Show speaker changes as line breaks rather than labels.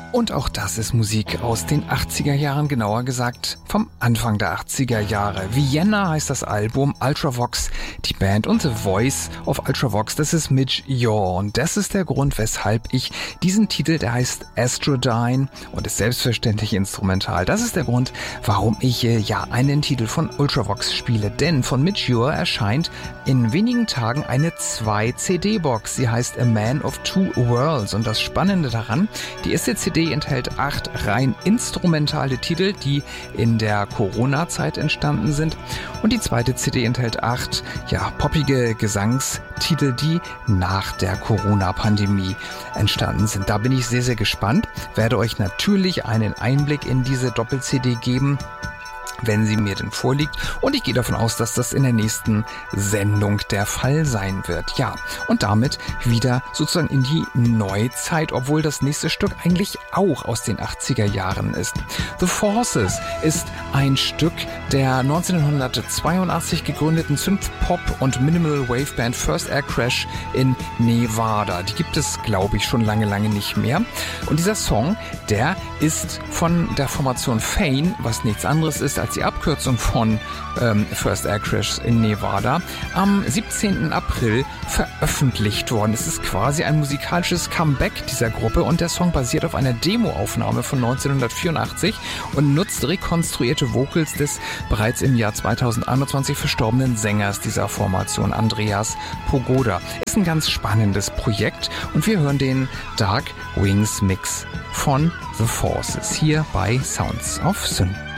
Und auch das ist Musik aus den 80er Jahren, genauer gesagt vom Anfang der 80er Jahre. Vienna heißt das Album, Ultravox, die Band und The Voice of Ultravox, das ist Midge Ure. Und das ist der Grund, weshalb ich diesen Titel, der heißt Astrodyne und ist selbstverständlich instrumental. Das ist der Grund, warum ich einen Titel von Ultravox spiele. Denn von Midge Ure erscheint in wenigen Tagen eine 2-CD-Box. Sie heißt A Man of Two Worlds. Und das Spannende daran, die erste CD enthält 8 rein instrumentale Titel, die in der Corona-Zeit entstanden sind. Und die zweite CD enthält 8 poppige Gesangstitel, die nach der Corona-Pandemie entstanden sind. Da bin ich sehr, sehr gespannt. Werde euch natürlich einen Einblick in diese Doppel-CD geben, wenn sie mir denn vorliegt. Und ich gehe davon aus, dass das in der nächsten Sendung der Fall sein wird. Ja, und damit wieder sozusagen in die Neuzeit, obwohl das nächste Stück eigentlich auch aus den 80er Jahren ist. The Forces ist ein Stück der 1982 gegründeten Synth-Pop- und Minimal-Wave-Band First Air Crash in Nevada. Die gibt es, glaube ich, schon lange, lange nicht mehr. Und dieser Song, der ist von der Formation Fane, was nichts anderes ist als die Abkürzung von First Air Crash in Nevada, am 17. April veröffentlicht worden. Es ist quasi ein musikalisches Comeback dieser Gruppe und der Song basiert auf einer Demoaufnahme von 1984 und nutzt rekonstruierte Vocals des bereits im Jahr 2021 verstorbenen Sängers dieser Formation, Andreas Pogoda. Ist ein ganz spannendes Projekt und wir hören den Dark Wings Mix von The Forces hier bei Sounds of Synth.